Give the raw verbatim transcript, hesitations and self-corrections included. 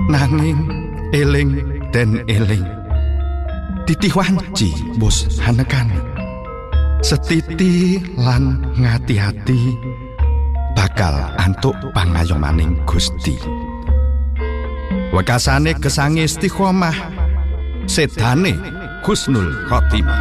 nanging eling den eling titih wanci bos hanekan setiti lan ngati-hati bakal antuk pangayomaning Gusti. Wekasane gesange istiqomah sedane husnul khotimah.